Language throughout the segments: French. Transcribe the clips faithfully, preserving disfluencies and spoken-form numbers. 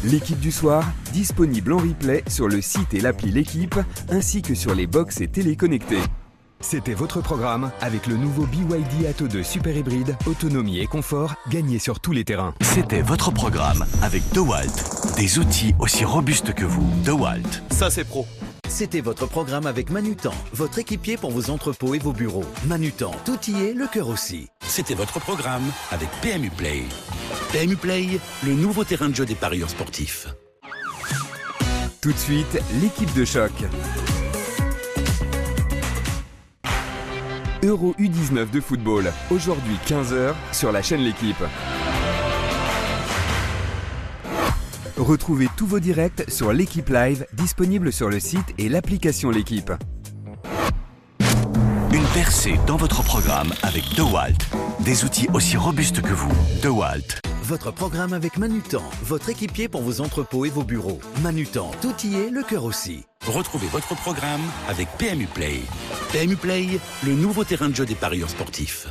L'équipe du soir, disponible en replay sur le site et l'appli L'équipe, ainsi que sur les box et téléconnectés. C'était votre programme avec le nouveau B Y D Atto deux Super Hybride, autonomie et confort, gagnez sur tous les terrains. C'était votre programme avec DeWalt. Des outils aussi robustes que vous. DeWalt. Ça c'est pro. C'était votre programme avec Manutan, votre équipier pour vos entrepôts et vos bureaux. Manutan, tout y est, le cœur aussi. C'était votre programme avec P M U Play. P M U Play, le nouveau terrain de jeu des parieurs sportifs. Tout de suite, l'équipe de choc. Euro U dix-neuf de football, aujourd'hui quinze heures sur la chaîne L'équipe. Retrouvez tous vos directs sur L'Équipe Live, disponible sur le site et l'application L'Équipe. Une percée dans votre programme avec DeWalt. Des outils aussi robustes que vous. DeWalt. Votre programme avec Manutan, votre équipier pour vos entrepôts et vos bureaux. Manutan, tout y est, le cœur aussi. Retrouvez votre programme avec P M U Play. P M U Play, le nouveau terrain de jeu des parieurs sportifs.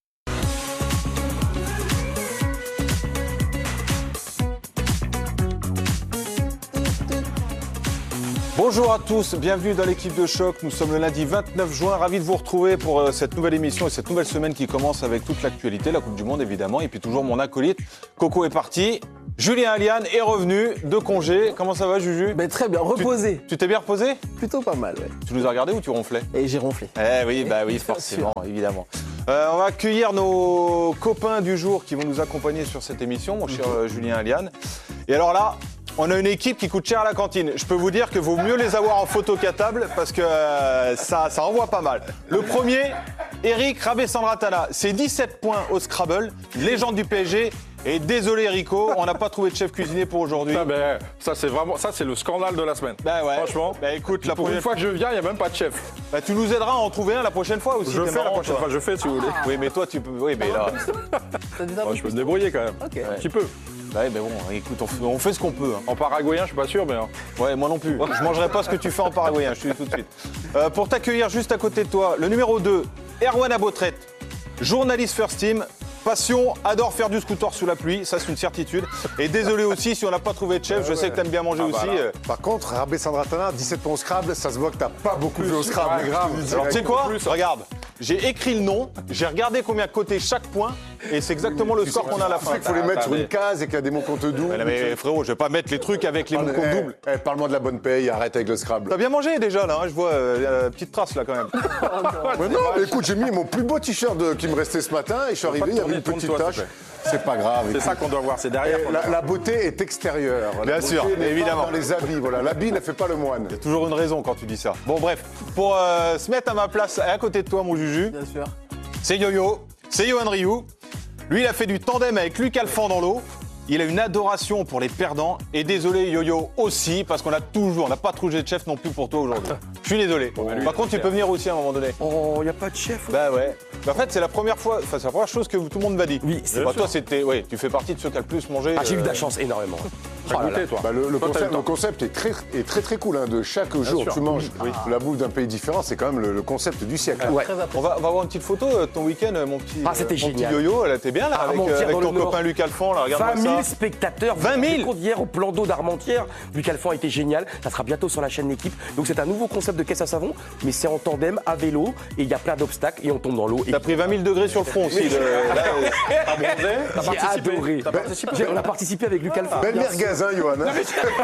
Bonjour à tous, bienvenue dans l'équipe de choc. Nous sommes le lundi vingt-neuf juin, ravis de vous retrouver pour euh, cette nouvelle émission et cette nouvelle semaine qui commence avec toute l'actualité, la Coupe du Monde évidemment, et puis toujours mon acolyte. Coco est parti, Julien Aliane est revenu de congé. Comment ça va Juju ? Ben, très bien, reposé. Tu, tu t'es bien reposé ? Plutôt pas mal, ouais. Tu nous as regardé ou tu ronflais ? Et j'ai ronflé. Eh oui, bah oui, forcément, évidemment. Euh, on va accueillir nos copains du jour qui vont nous accompagner sur cette émission, mon cher euh, Julien Aliane. Et alors là, on a une équipe qui coûte cher à la cantine. Je peux vous dire qu'il vaut mieux les avoir en photo qu'à table parce que euh, ça, ça envoie pas mal. Le premier, Eric Rabessandratana. C'est dix-sept points au Scrabble, légende du P S G. Et désolé Rico, on n'a pas trouvé de chef cuisinier pour aujourd'hui. Ah ben, ça c'est vraiment, ça c'est le scandale de la semaine. Bah ouais. Franchement. Bah écoute, la pour prochaine une fois que je viens, il n'y a même pas de chef. Bah tu nous aideras à en trouver un la prochaine fois aussi. Je fais marrant, la prochaine toi. fois, je fais si vous voulez. Oui, mais toi tu peux. Oui, mais là. Moi, je peux me débrouiller quand même. Ok. Un petit peu. Ouais, mais bon, écoute, on fait, on fait ce qu'on peut. Hein. En paraguayen, je suis pas sûr, mais. Hein. Ouais, moi non plus. Je mangerai pas ce que tu fais en paraguayen, je te dis tout de suite. Euh, pour t'accueillir juste à côté de toi, le numéro deux, Erwan Abotrette, journaliste First Team. Passion, adore faire du scooter sous la pluie, ça c'est une certitude. Et désolé aussi si on n'a pas trouvé de chef, je ouais, sais que t'aimes bien manger ah, aussi. Bah, euh. Par contre, Rabessandratana, dix-sept points au Scrabble, ça se voit que t'as pas beaucoup Plus, joué au Scrabble. ouais, grave. Alors tu sais quoi ? Regarde, j'ai écrit le nom, j'ai regardé combien cotait chaque point, et c'est exactement le score qu'on a à la Tu fin. sais qu'il faut les mettre sur attendez. une case et qu'il y a des mots comptes doubles. Mais, mais frérot, je vais pas mettre les trucs avec les mots comptes Eh, doubles. eh, Parle-moi de la bonne paye, arrête avec le Scrabble. T'as bien mangé déjà là, hein, je vois euh, euh, petite trace là quand même. Mais non, mais écoute, j'ai mis mon plus beau t-shirt de- qui me restait ce matin et je suis arrivé, il y avait une petite tourne-toi, tache. s'il te C'est pas grave. C'est écoute. ça qu'on doit voir, c'est derrière. Et qu'on La, doit la beauté est extérieure. La Bien beauté sûr, n'est pas évidemment. Dans les habits, voilà. L'habit ne fait pas le moine. T'as toujours une raison quand tu dis ça. Bon bref, pour euh, se mettre à ma place à côté de toi mon Juju, Bien sûr. c'est Yo-Yo, c'est Yohan Ryu. Lui, il a fait du tandem avec Luc Alphand dans l'eau. Il a une adoration pour les perdants. Et désolé, Yo-Yo aussi, parce qu'on a toujours, on n'a pas trouvé de chef non plus pour toi aujourd'hui. Je suis désolé. lui, Par contre, tu peux venir aussi à un moment donné. Oh, y a pas de chef. Bah ouais. Bah, en fait, c'est la première fois, enfin, c'est la première chose que tout le monde m'a dit. Oui, c'est bah, sûr. toi, c'était, ouais, tu fais partie de ceux qui a le plus mangé. Ah, j'ai eu de euh, la chance, énormément. T'as goûté, toi. Bah, le, le Toi, t'as concept, eu le le temps. concept est très, est très très cool. Hein. De chaque jour, sûr. tu manges Oui. la bouffe d'un pays différent. C'est quand même le, le concept du siècle. Ouais. On va, on va avoir une petite photo de ton week-end, mon petit, Ah, c'était mon petit génial. Yo-Yo. Elle était bien là, avec, Armentières euh, avec dans ton le Nord. copain Luc Alphand. Là, regarde-moi vingt mille ça. spectateurs. vingt mille. Vous vous rendez compte, hier au plan d'eau d'Armentières. Luc Alphand était génial. Ça sera bientôt sur la chaîne L'équipe. Donc c'est un nouveau concept de caisse à savon, mais c'est en tandem à vélo et il y a plein d'obstacles et on tombe dans l'eau. Et T'as pris vingt mille degrés sur le front aussi. de- là, euh, T'as bronzé, t'as j'ai participé. adoré. T'as participé. J'ai- On a participé avec Luc Alphand. Belle bien merguez, hein, Johan. hein.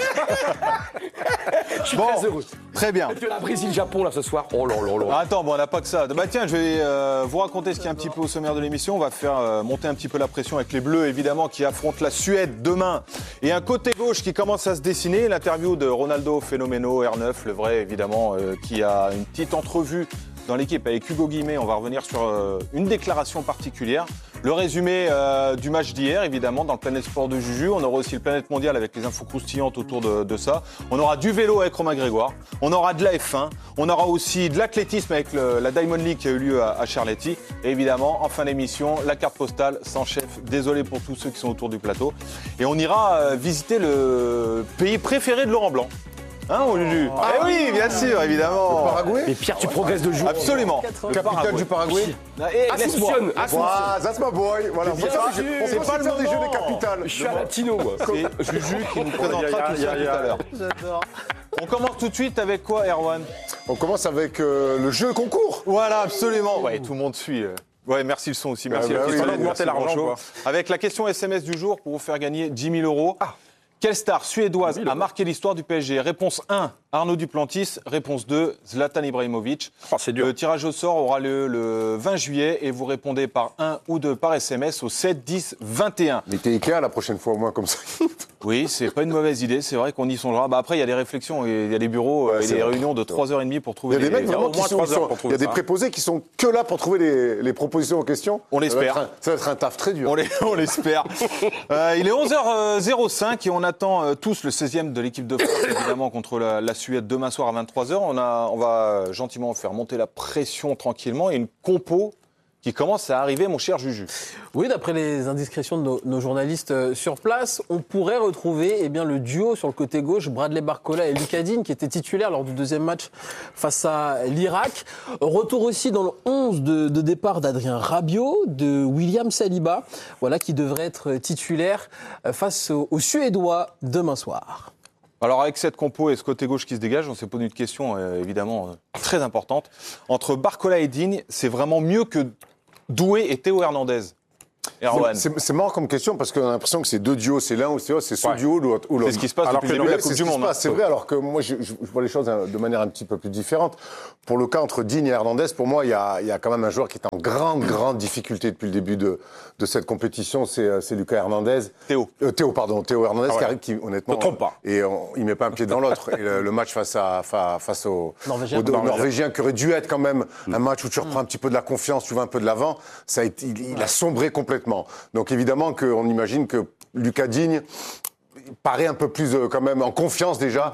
Je suis Bon. très heureux. Très bien. Et puis on a Brésil-Japon là ce soir. Oh là là là. Ah, attends, bon, on n'a pas que ça. Bah tiens, je vais euh, vous raconter ce qui est un petit peu au sommaire de l'émission. On va faire euh, monter un petit peu la pression avec les Bleus, évidemment, qui affrontent la Suède demain. Et un côté gauche qui commence à se dessiner. L'interview de Ronaldo Phénoméno, R neuf, le vrai, évidemment, euh, qui a une petite entrevue dans l'équipe avec Hugo Guimet. On va revenir sur euh, une déclaration particulière. Le résumé euh, du match d'hier, évidemment, dans le Planète Sport de Juju. On aura aussi le Planète Mondial avec les infos croustillantes autour de, de ça. On aura du vélo avec Romain Grégoire. On aura de la F un. On aura aussi de l'athlétisme avec le- la Diamond League qui a eu lieu à, à Charletti. Et évidemment, en fin d'émission, la carte postale sans chef. Désolé pour tous ceux qui sont autour du plateau. Et on ira euh, visiter le pays préféré de Laurent Blanc. Hein, mon Juju ah, Eh oui, bien sûr, évidemment. Paraguay. Mais Pierre, tu progresses de jour. Absolument. Capitale du Paraguay. Assumption. Ah, that's my boy. Voilà. Bien Ça, sûr. c'est pas le des jeux des capitales. Je suis à latino, moi. C'est Juju qui nous présentera tout ça tout à l'heure. J'adore. On commence tout de suite avec quoi, Erwan? On commence avec euh, le jeu concours. Voilà, absolument. Ouais, tout le monde suit. euh. Ouais, merci le son aussi. Merci Ah, bah la oui, question. oui, Merci, merci, l'argent, Bonjour. quoi. Avec la question S M S du jour pour vous faire gagner dix mille euros. Ah. Quelle star suédoise a marqué l'histoire du P S G? Réponse un, Arnaud Duplantis. Réponse deux, Zlatan Ibrahimovic. Oh, c'est dur. Le tirage au sort aura lieu le vingt juillet et vous répondez par un ou deux par S M S au sept dix vingt et un. Mettez Ikea la prochaine fois au moins comme ça. Oui, c'est pas une mauvaise idée, c'est vrai qu'on y songera. Bah après, il y a des réflexions, et il y a des bureaux Ouais, et c'est des vrai. réunions de trois heures trente pour Il trouver y a des les... mecs vraiment au qui moins sont, trois heures sont- pour trouver il y a des ça. préposés qui sont que là pour trouver les, les propositions aux questions. On l'espère. Ça va être un, ça va être un taf très dur. On l'es- on l'espère. Euh, il est onze heures cinq et on attend euh, tous le seizième de l'équipe de France, évidemment, contre la, la Suède demain soir à vingt-trois heures. On, a, on va gentiment faire monter la pression tranquillement et une compo qui commence à arriver, mon cher Juju. Oui, d'après les indiscrétions de nos, nos journalistes euh, sur place, on pourrait retrouver eh bien, le duo sur le côté gauche, Bradley Barcola et Lucas Digne, qui étaient titulaires lors du deuxième match face à l'Irak. Retour aussi dans le onze de, de départ d'Adrien Rabiot, de William Saliba, voilà, qui devrait être titulaire euh, face aux, aux Suédois demain soir. Alors avec cette compo et ce côté gauche qui se dégage, on s'est posé une question euh, évidemment euh, très importante. Entre Barcola et Digne, c'est vraiment mieux que Doué et Théo Hernandez. Erwan. C'est c'est marrant comme question parce qu'on a l'impression que c'est deux duos, c'est l'un ou c'est l'autre, c'est son Ouais. duo ou l'autre. ou C'est l'autre. ce qui se passe Alors depuis le que début de Ouais, la Coupe c'est du ce qui se Monde. passe, c'est vrai, alors que moi je, je- je vois les choses de manière un petit peu plus différente. Pour le cas entre Digne et Hernandez, pour moi, il y a, il y a quand même un joueur qui est en grande, grande difficulté depuis le début de, de cette compétition, c'est euh, c'est Lucas Hernandez. Théo. Euh, Théo, pardon, Théo Hernandez Ah ouais. qui arrive, qui honnêtement. Ne trompe pas. Et on- il met pas un pied dans l'autre. Et le, le match face, à, fa- face au, Norvégien. au- au Norvégien, qui aurait dû être quand même un match où tu reprends un petit peu de la confiance, tu vas un peu de l'avant, ça a été, il, il a sombré complètement. Donc évidemment qu'on imagine que Lucas Digne paraît un peu plus euh, quand même en confiance déjà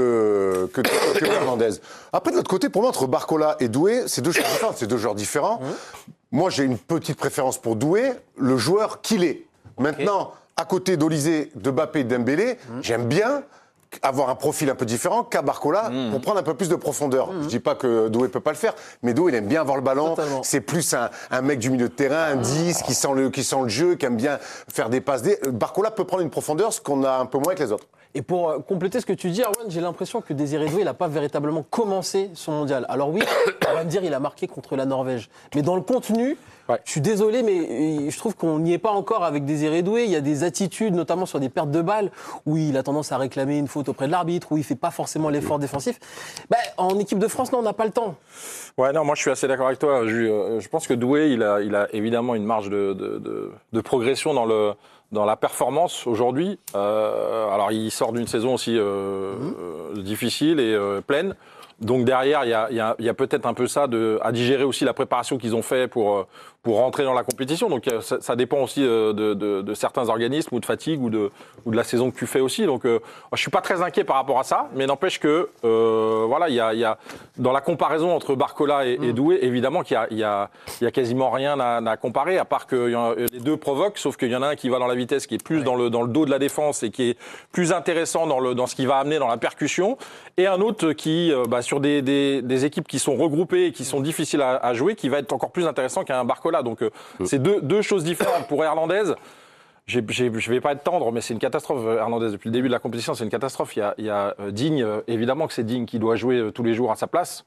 que, que, que Théo Hernandez. Après, de l'autre côté, pour moi, entre Barcola et Doué, c'est deux choses différentes, c'est deux joueurs différents. Moi, j'ai une petite préférence pour Doué, le joueur qu'il est. Maintenant, à côté d'Olysée, de Mbappé et de Dembélé, j'aime bien avoir un profil un peu différent qu'à Barcola pour prendre un peu plus de profondeur. Je dis pas que Doué peut pas le faire, mais Doué, il aime bien avoir le ballon. Totalement. C'est plus un, un mec du milieu de terrain, un dix, qui sent le, qui sent le jeu, qui aime bien faire des passes. Des... Barcola peut prendre une profondeur, ce qu'on a un peu moins avec les autres. Et pour euh, compléter ce que tu dis, Erwan, j'ai l'impression que Désiré Doué, il n'a pas véritablement commencé son mondial. Alors oui, on va me dire, il a marqué contre la Norvège. Mais dans le contenu, Ouais. je suis désolé, mais euh, je trouve qu'on n'y est pas encore avec Désiré Doué. Il y a des attitudes, notamment sur des pertes de balles, où il a tendance à réclamer une faute auprès de l'arbitre, où il ne fait pas forcément l'effort défensif. Ben, en équipe de France, non, on n'a pas le temps. Ouais, non, moi je suis assez d'accord avec toi. Je, euh, je pense que Doué, il a, il a évidemment une marge de, de, de, de progression dans le dans la performance aujourd'hui. Euh, alors il sort d'une saison aussi euh, mmh. euh, difficile et euh, pleine. Donc derrière, il y a, il y a, il y a peut-être un peu ça de, à digérer aussi la préparation qu'ils ont fait pour pour rentrer dans la compétition. Donc ça, ça dépend aussi de, de, de certains organismes ou de fatigue ou de ou de la saison que tu fais aussi. Donc euh, je suis pas très inquiet par rapport à ça, mais n'empêche que euh, voilà, il y a, il y a dans la comparaison entre Barcola et, et Doué, évidemment qu'il y a il y a il y a quasiment rien à, à comparer à part que y a, les deux provoquent, sauf qu'il y en a un qui va dans la vitesse, qui est plus ouais. dans le dans le dos de la défense et qui est plus intéressant dans le dans ce qu'il va amener dans la percussion, et un autre qui euh, bah, sur des, des, des équipes qui sont regroupées et qui sont difficiles à, à jouer, qui va être encore plus intéressant qu'un Barcola. Donc euh, mmh. c'est deux, deux choses différentes. Pour Hernandez, j'ai, j'ai, je vais pas être tendre, mais c'est une catastrophe. Hernandez, depuis le début de la compétition, c'est une catastrophe. Il y a, il y a euh, Digne, euh, évidemment que c'est Digne qui doit jouer euh, tous les jours à sa place.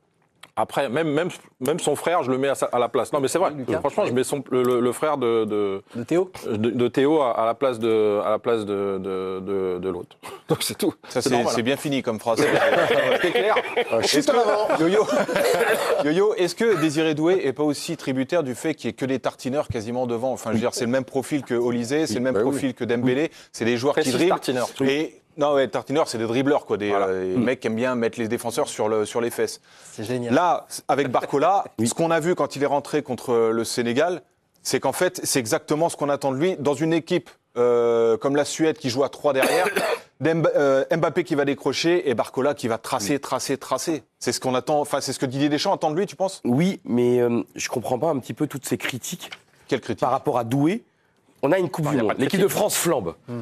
Après, même, même, même son frère, je le mets à, sa, à la place. Non, mais c'est vrai. Lucas, franchement, oui. je mets son, le, le, le frère de, de, de Théo, de, de Théo à, à la place de, à la place de, de, de, de l'autre. Donc c'est tout. Ça, c'est, c'est, c'est bien fini comme phrase. C'est clair. Euh, est-ce que, Yo-Yo, Yo-Yo, est-ce que Désiré Doué est pas aussi tributaire du fait qu'il n'y ait que des tartineurs quasiment devant? Enfin, je veux dire, c'est le même profil que Olysée, c'est le même bah, profil oui. que Dembélé. C'est des joueurs Précis qui dribblent. Tartineur. Et non, ouais, tartineurs, c'est des dribbleurs, quoi. Des, voilà. euh, des mmh. mecs qui aiment bien mettre les défenseurs sur, le, sur les fesses. C'est génial. Là, avec Barcola, oui. ce qu'on a vu quand il est rentré contre le Sénégal, c'est qu'en fait, c'est exactement ce qu'on attend de lui. Dans une équipe euh, comme la Suède qui joue à trois derrière, euh, Mbappé qui va décrocher et Barcola qui va tracer, tracer, tracer. C'est ce qu'on attend. Enfin, c'est ce que Didier Deschamps attend de lui, tu penses? Oui, mais euh, je comprends pas un petit peu toutes ces critiques. Quelles critiques? Par rapport à Doué. On a une Coupe du Monde. L'équipe de France flambe. Mm-hmm.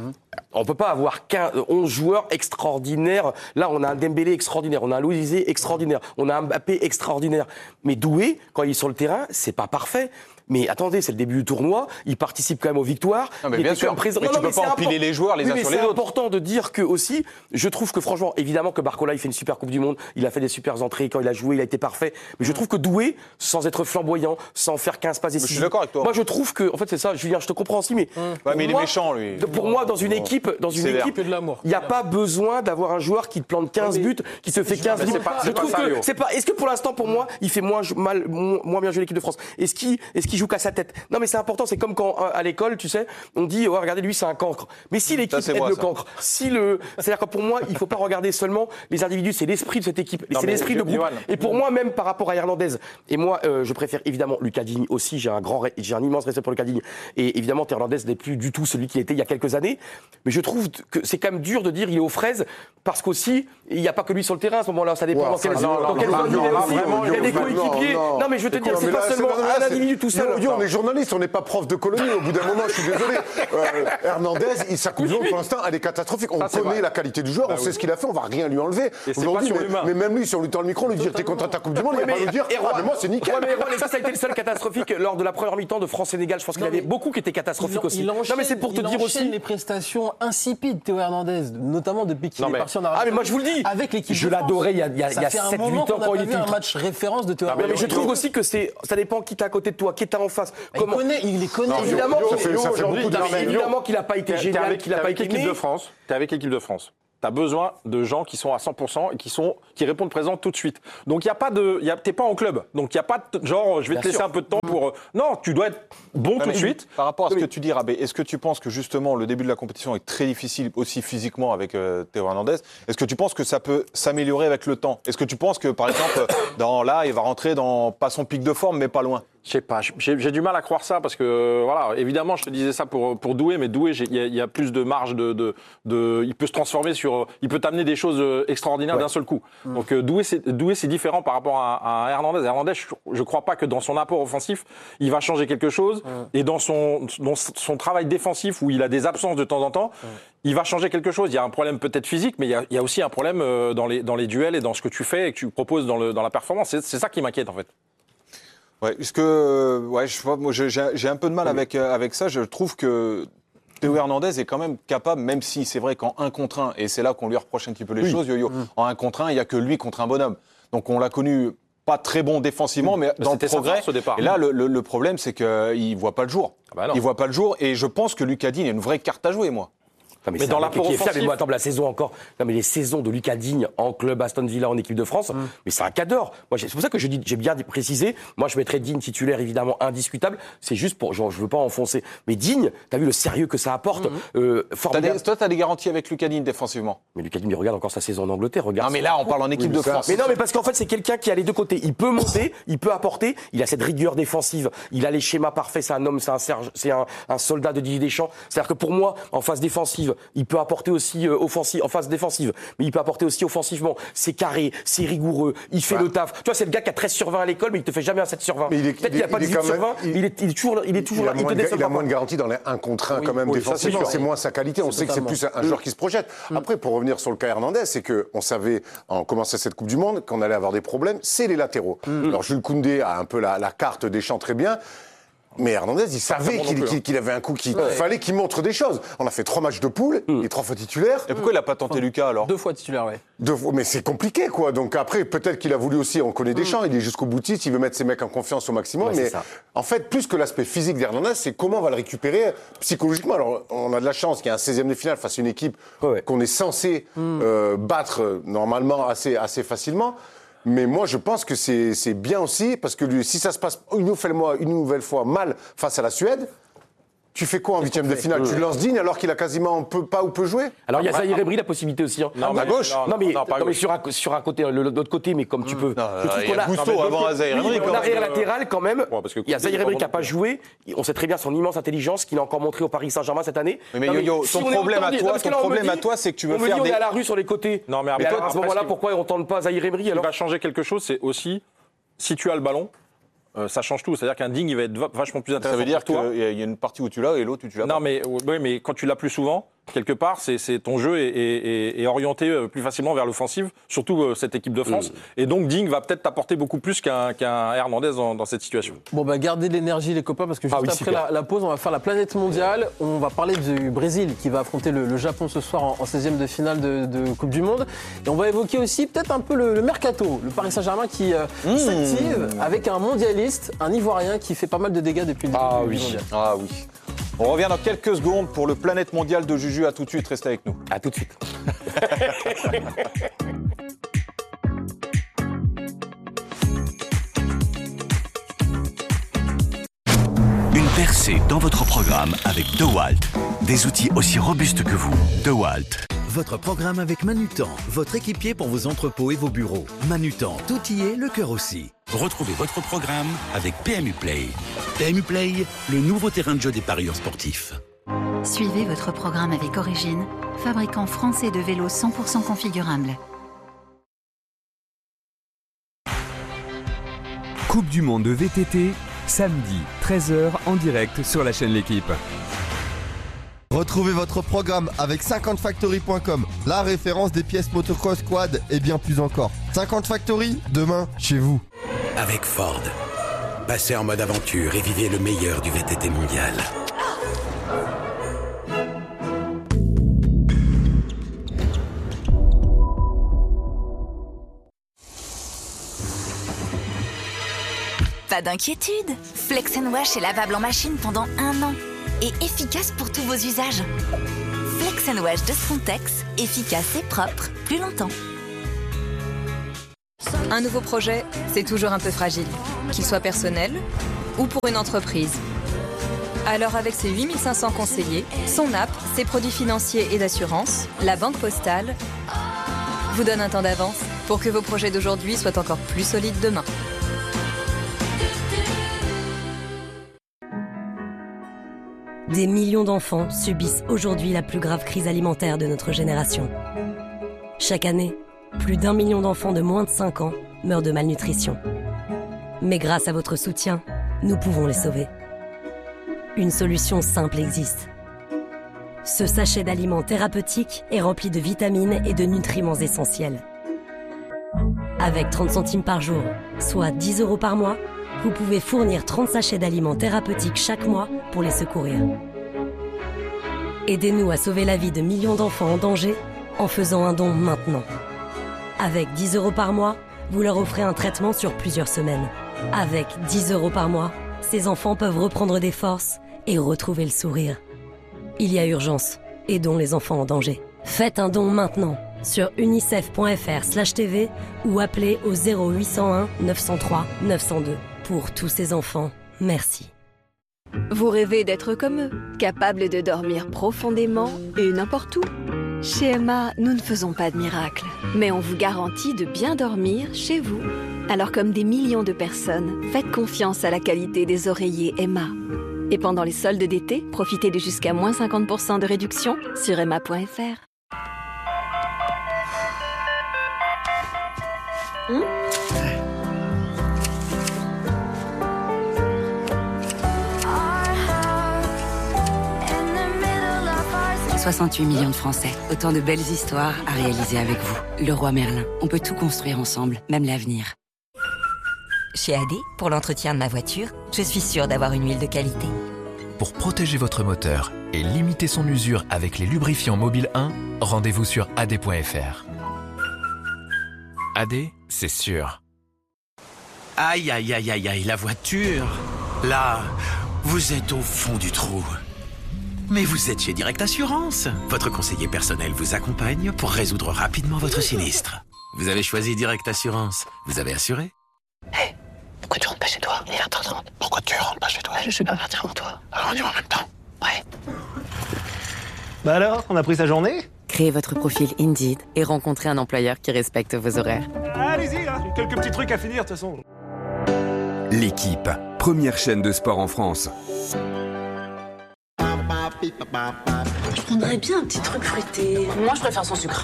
On peut pas avoir quinze, onze joueurs extraordinaires. Là, on a un Dembélé extraordinaire, on a un Louis extraordinaire, on a un Mbappé extraordinaire. Mais Doué, quand il est sur le terrain, c'est pas parfait. Mais attendez, c'est le début du tournoi, il participe quand même aux victoires. Non, mais il bien était sûr, quand même présent. mais Non, tu non, peux pas c'est empiler important. les joueurs les Oui, uns mais sur les c'est autres. important de dire que aussi, je trouve que franchement, évidemment que Barcola, il fait une super Coupe du Monde, il a fait des super entrées, quand il a joué, il a été parfait. Mais je trouve que Doué, sans être flamboyant, sans faire quinze passes décisives. Je suis d'accord avec toi. Moi, je trouve que, en fait, c'est ça, Julien, je te comprends aussi, mais. Ouais, mais il est moi, méchant, lui. de- Pour moi, dans une équipe, dans une Sévère. équipe, Que de l'amour. il n'y a pas besoin d'avoir un joueur qui te plante quinze mais buts, qui te fait quinze mais buts. c'est pas- Je c'est pas trouve ça, que Léo. c'est pas. Est-ce que pour l'instant, pour moi, il fait moins mal, moins bien jouer l'équipe de France? Est-ce qu'il, est-ce qu'il joue qu'à sa tête? Non, mais c'est important. C'est comme quand à l'école, tu sais, on dit, oh, regardez, lui, c'est un cancre. Mais si l'équipe c'est aide moi, le ça. cancre, si le, c'est-à-dire que pour moi, il faut pas regarder seulement les individus. C'est l'esprit de cette équipe, Non, c'est mais l'esprit de groupe. Johan, Et pour moi, même par rapport à Hernandez, et moi, euh, je préfère évidemment Lucas Digne aussi. J'ai un grand, ré- j'ai un immense respect pour Lucas Digne. Et évidemment, Hernandez n'est plus du tout celui qu'il était il y a quelques années. Mais je trouve que c'est quand même dur de dire il est aux fraises parce qu'aussi il n'y a pas que lui sur le terrain à ce moment-là. Ça dépend Ouais, dans quel, enfin, non, dans non, quel non, zone non, il est là, aussi. vraiment, Il y a des non, coéquipiers. non, Non, mais je veux te non, dire, c'est mais pas là, seulement c'est- là, un c'est- individu tout seul. Yo, on est journaliste, on n'est pas prof de colonie. Au bout d'un moment, je suis désolé. Euh, Hernandez, il, sa Coupe du Monde, pour l'instant, elle est catastrophique. On Ça, c'est connaît vrai. la qualité du joueur, Bah on oui. sait ce qu'il a fait, on va rien lui enlever. Et c'est Aujourd'hui, pas sur mais, l'humain. mais même lui, si on lui tend le micro, on lui dit t'es content de ta Coupe du Monde, il va pas nous dire Et ah, mais moi, c'est nickel. Ouais, mais Erwan, et ça, ça a été le seul catastrophique lors de la première mi-temps de France-Sénégal. Je pense qu'il y Non, avait mais beaucoup qui étaient catastrophiques Il en- aussi. il Non, enchaîne- mais c'est pour te il dire enchaîne aussi. les prestations insipides, Théo Hernandez, notamment depuis qu'il Non, est mais- parti en Arabie Ah, mais moi, je vous le dis. avec l'équipe Je de France. l'adorais il y a- il y a- Ça il y a fait un sept, moment huit ans qu'on n'a quand pas il vu était un ultra- match référence de Théo Ouais, mais Hernandez. je trouve aussi que c'est, ça dépend qui t'as à côté de toi, qui t'as en face. Il connaît, il les connaît. Non, Évidemment, Yo, qu'il- ça fait- ça fait aujourd'hui, beaucoup de non, mais bien. évidemment qu'il n'a pas été T'es- t'es génial, avec, qu'il n'a t'es pas avec été l'équipe aimé. de France. T'es avec l'équipe de France. Tu as besoin de gens qui sont à cent pour cent et qui, sont, qui répondent présent tout de suite. Donc, il y a pas de, y a, t'es pas en club. Donc, il n'y a pas de genre, je vais Bien te laisser sûr. un peu de temps pour. euh, Non, tu dois être bon tout de Mais suite. Par rapport à ce Oui. que tu dis, Rabé, est-ce que tu penses que justement le début de la compétition est très difficile aussi physiquement avec euh, Théo Hernandez? Est-ce que tu penses que ça peut s'améliorer avec le temps? Est-ce que tu penses que par exemple, dans, là, il va rentrer dans pas son pic de forme, mais pas loin? Je sais pas, j'ai j'ai du mal à croire ça parce que, euh, voilà, évidemment, je te disais ça pour, pour Doué, mais Doué, j'ai- il y, a- il y a plus de marge de, de, de. Il peut se transformer sur. Il peut t'amener des choses euh, extraordinaires d'un seul coup. Donc, euh, Doué, c'est Doué, c'est différent par rapport à, à Hernandez. Hernandez, je, je crois pas que dans son apport offensif, il va changer quelque chose. Et dans son, dans son travail défensif, où il a des absences de temps en temps, il va changer quelque chose. Il y a un problème peut-être physique, mais il y a, il y a aussi un problème euh, dans, les, dans les duels et dans ce que tu fais et que tu proposes dans, le, dans la performance. C'est c'est ça qui m'inquiète, en fait. Ouais, parce que, euh, ouais, je sais pas, moi, j'ai j'ai un peu de mal avec, euh, avec ça. Je trouve que Théo Hernandez est quand même capable, même si c'est vrai qu'en un contre un, et c'est là qu'on lui reproche un petit peu les choses, Yo-Yo, en un contre un, il n'y a que lui contre un bonhomme. Donc on l'a connu pas très bon défensivement, mais dans le c'était sa progrès. force au départ. Et là, le, le- le problème, c'est qu'il ne voit pas le jour. Ah bah non. Il voit pas le jour, et je pense que Lucas Digne a une vraie carte à jouer, moi. Non, mais Mais c'est dans un mec l'apport qui est fiable. offensif- Mais moi, attends, la saison encore. Non, mais les saisons de Lucas Digne en club Aston Villa en équipe de France, mais c'est un cadre. Moi, j'ai- c'est pour ça que je dis, j'ai bien précisé. Moi, je mettrais Digne titulaire, évidemment, indiscutable. C'est juste pour, genre, je veux pas enfoncer. Mais Digne, t'as vu le sérieux que ça apporte. euh, T'as formidable. des- toi, tu as des garanties avec Lucas Digne défensivement. Mais Lucas Digne, regarde encore sa saison en Angleterre. Regarde. Non, mais là, on parle en équipe mais de ça, France. Mais non, mais parce qu'en fait, c'est quelqu'un qui a les deux côtés. Il peut monter, il peut apporter, il a cette rigueur défensive, il a les schémas parfaits, c'est un homme, c'est un, Serge- c'est un, un soldat de Didier Deschamps. C'est-à-dire que pour moi, en phase défensive, il peut apporter aussi euh, offensive, en phase défensive, mais il peut apporter aussi offensivement. C'est carré, c'est rigoureux, il fait Ouais. le taf. Tu vois, c'est le gars qui a treize sur vingt à l'école, mais il te fait jamais un sept sur vingt. Mais il est- Peut-être il qu'il est- a pas il est dix-huit quand sur même- vingt, il- mais il est, il est toujours, il est toujours Il là, a, il te moins de, déçoit il a pas. moins de garantie dans les un contre un quand même oui, ça, c'est défensivement. sûr. C'est moins sa qualité. On C'est sait que c'est totalement. plus un joueur qui se projette. Après, pour revenir sur le cas Hernandez, c'est qu'on savait, en commençant cette Coupe du Monde, qu'on allait avoir des problèmes. C'est les latéraux. Alors Jules Koundé a un peu la, la carte des champs très bien. Mais Hernandez, il savait bon qu'il non plus, qu'il- qu'il avait un coup, qu'il fallait qu'il montre des choses. On a fait trois matchs de poule, et trois fois titulaire. Et pourquoi il n'a pas tenté Lucas alors? Deux fois titulaire, ouais. Deux fois- mais c'est compliqué, quoi. Donc après, peut-être qu'il a voulu aussi, on connaît Deschamps, il est jusqu'au boutiste, il veut mettre ses mecs en confiance au maximum. Ouais, c'est mais ça. en fait, plus que l'aspect physique d'Hernandez, c'est comment on va le récupérer psychologiquement. Alors, on a de la chance qu'il y ait un seizième de finale face à une équipe Ouais. qu'on est censé euh, battre euh, normalement assez, assez facilement. Mais moi, je pense que c'est c'est bien aussi, parce que lui, si ça se passe une nouvelle, fois, une nouvelle fois mal face à la Suède, tu fais quoi en huitième de finale? Tu lances Digne alors qu'il a quasiment peu, pas ou peu joué? Alors il y a Zahir Emery, la possibilité aussi. Hein. Non, Ah, mais- à gauche. non, Non, mais, non, pas à non, mais gauche. sur un sur un côté, le- l'autre côté, mais comme tu peux. je trouve il y a qu'on a Gusto non, mais avant donc, Zahir oui, Emery, en quand arrière même. latéral quand même. Ouais, parce que Il y a Zahir Emery qui n'a pas non joué. On sait très bien son immense intelligence qu'il a encore montré au Paris Saint-Germain cette année. Oui, mais Non, Yo-Yo, si ton on est problème autant à dit- toi, non, parce que ton là, on me problème à dit- toi, c'est que tu veux on me faire dit, on des- est à la rue sur les côtés. Non, mais mais après, alors, à ce après, moment-là, ce qui- pourquoi on tente pas Zahir Emery Ce qui alors? va changer quelque chose, c'est aussi si tu as le ballon, euh, ça change tout. C'est-à-dire qu'un Digne, il va être va- vachement plus Ça intéressant veut dire pour toi. qu'il y a une partie où tu l'as et l'autre où tu l'as pas. Non, mais, oui, mais quand tu l'as plus souvent, quelque part, c'est, c'est ton jeu est, est, est orienté plus facilement vers l'offensive, surtout cette équipe de France. Mmh. Et donc, Digne va peut-être t'apporter beaucoup plus qu'un, qu'un Hernandez dans, dans cette situation. Bon, bah, gardez de l'énergie, les copains, parce que juste ah oui, après la, la pause, on va faire la planète mondiale. On va parler du Brésil qui va affronter le, le Japon ce soir en, en seizième de finale de, de Coupe du Monde. Et on va évoquer aussi peut-être un peu le, le mercato, le Paris Saint-Germain qui euh, mmh. s'active avec un mondialiste, un Ivoirien qui fait pas mal de dégâts depuis le début ah, du oui. mondial. Ah oui. On revient dans quelques secondes pour le Planète Mondial de Juju. À tout de suite, restez avec nous. À tout de suite. Une percée dans votre programme avec DeWalt. Des outils aussi robustes que vous. DeWalt. Votre programme avec Manutan, votre équipier pour vos entrepôts et vos bureaux. Manutan, tout y est, le cœur aussi. Retrouvez votre programme avec P M U Play. P M U Play, le nouveau terrain de jeu des parieurs sportifs. Suivez votre programme avec Origine, fabricant français de vélos cent pour cent configurables. Coupe du Monde de V T T, samedi, treize heures en direct sur la chaîne L'Équipe. Retrouvez votre programme avec cinquante factory point com, la référence des pièces motocross quad et bien plus encore. cinquante Factory, demain, chez vous. Avec Ford, passez en mode aventure et vivez le meilleur du V T T mondial. Pas d'inquiétude, Flex and Wash est lavable en machine pendant un an et efficace pour tous vos usages. Flex and Wash de Frontex, efficace et propre plus longtemps. Un nouveau projet, c'est toujours un peu fragile, qu'il soit personnel ou pour une entreprise. Alors avec ses huit mille cinq cents conseillers, son app, ses produits financiers et d'assurance, la Banque Postale vous donne un temps d'avance pour que vos projets d'aujourd'hui soient encore plus solides demain. Des millions d'enfants subissent aujourd'hui la plus grave crise alimentaire de notre génération. Chaque année, plus d'un million d'enfants de moins de cinq ans meurent de malnutrition. Mais grâce à votre soutien, nous pouvons les sauver. Une solution simple existe. Ce sachet d'aliments thérapeutiques est rempli de vitamines et de nutriments essentiels. Avec trente centimes par jour, soit dix euros par mois, vous pouvez fournir trente sachets d'aliments thérapeutiques chaque mois pour les secourir. Aidez-nous à sauver la vie de millions d'enfants en danger en faisant un don maintenant. Avec dix euros par mois, vous leur offrez un traitement sur plusieurs semaines. Avec dix euros par mois, ces enfants peuvent reprendre des forces et retrouver le sourire. Il y a urgence. Aidons les enfants en danger. Faites un don maintenant sur unicef point f r slash t v ou appelez au zéro huit cent un neuf cent trois neuf cent deux. Pour tous ces enfants, merci. Vous rêvez d'être comme eux, capables de dormir profondément et n'importe où. Chez Emma, nous ne faisons pas de miracles, mais on vous garantit de bien dormir chez vous. Alors comme des millions de personnes, faites confiance à la qualité des oreillers Emma. Et pendant les soldes d'été, profitez de jusqu'à moins cinquante pour cent de réduction sur emma point f r. Hum? soixante-huit millions de Français, autant de belles histoires à réaliser avec vous. Le Roi Merlin, on peut tout construire ensemble, même l'avenir. Chez A D, pour l'entretien de ma voiture, je suis sûre d'avoir une huile de qualité. Pour protéger votre moteur et limiter son usure avec les lubrifiants Mobile un, rendez-vous sur a d point f r. A D, c'est sûr. Aïe, aïe, aïe, aïe, aïe, la voiture. Là, vous êtes au fond du trou. Mais vous êtes chez Direct Assurance. Votre conseiller personnel vous accompagne pour résoudre rapidement votre sinistre. Vous avez choisi Direct Assurance. Vous avez assuré? Hé, hey, pourquoi tu rentres pas chez toi? Il est vingt heures trente. Pourquoi tu rentres pas chez toi? Je vais pas partir avant toi. Alors on y va en même temps. Ouais. Bah alors, on a pris sa journée? Créez votre profil Indeed et rencontrez un employeur qui respecte vos horaires. Allez-y, hein. Quelques petits trucs à finir de toute façon. L'Équipe, première chaîne de sport en France. Je prendrais bien un petit truc fruité. Moi, je préfère sans sucre.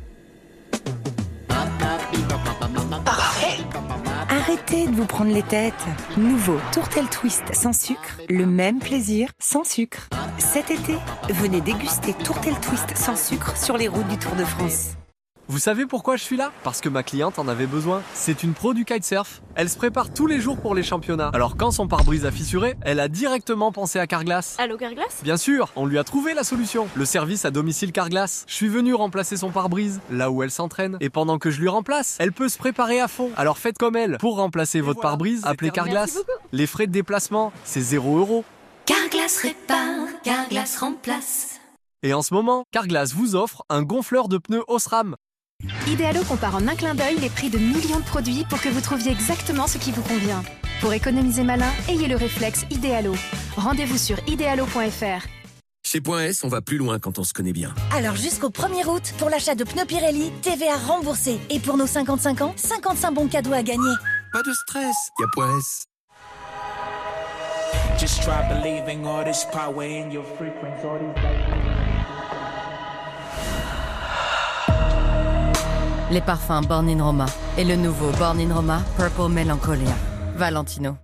Parfait. Arrêtez de vous prendre les têtes. Nouveau Tourtel Twist sans sucre, le même plaisir sans sucre. Cet été, venez déguster Tourtel Twist sans sucre sur les routes du Tour de France. Vous savez pourquoi je suis là? Parce que ma cliente en avait besoin. C'est une pro du kitesurf. Elle se prépare tous les jours pour les championnats. Alors quand son pare-brise a fissuré, elle a directement pensé à Carglass. Allô Carglass? Bien sûr, on lui a trouvé la solution. Le service à domicile Carglass. Je suis venu remplacer son pare-brise, là où elle s'entraîne. Et pendant que je lui remplace, elle peut se préparer à fond. Alors faites comme elle. Pour remplacer votre voilà, pare-brise, appelez Carglass. Les frais de déplacement, c'est zéro euro. Carglass répare, Carglass remplace. Et en ce moment, Carglass vous offre un gonfleur de pneus Osram. Idealo compare en un clin d'œil les prix de millions de produits pour que vous trouviez exactement ce qui vous convient. Pour économiser malin, ayez le réflexe Idealo. Rendez-vous sur idealo point f r. Chez Point S, on va plus loin quand on se connaît bien. Alors jusqu'au premier août, pour l'achat de pneus Pirelli, T V A remboursé. Et pour nos cinquante-cinq ans, cinquante-cinq bons cadeaux à gagner. Pas de stress, y a Point S. Just try believing all this power in your frequency, all these Les parfums Born in Roma et le nouveau Born in Roma Purple Melancholia. Valentino.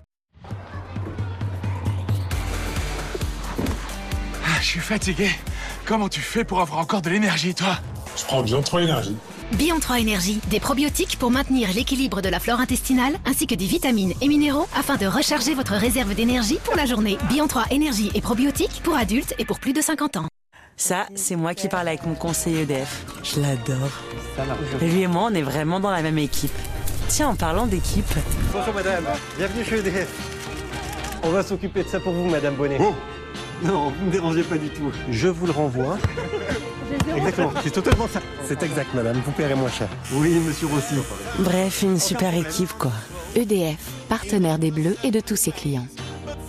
Ah, je suis fatigué. Comment tu fais pour avoir encore de l'énergie, toi? Je prends Bion trois Énergie. Bion trois Énergie, des probiotiques pour maintenir l'équilibre de la flore intestinale ainsi que des vitamines et minéraux afin de recharger votre réserve d'énergie pour la journée. Bion trois Énergie et probiotiques pour adultes et pour plus de cinquante ans. Ça, c'est moi qui parle avec mon conseiller E D F. Je l'adore. Lui et moi, on est vraiment dans la même équipe. Tiens, en parlant d'équipe... Bonjour madame, bienvenue chez E D F. On va s'occuper de ça pour vous, madame Bonnet. Oh non, vous ne me dérangez pas du tout. Je vous le renvoie. Exactement, c'est totalement ça. C'est exact, madame, vous paierez moins cher. Oui, monsieur Rossi. Bref, une super équipe, quoi. E D F, partenaire des Bleus et de tous ses clients.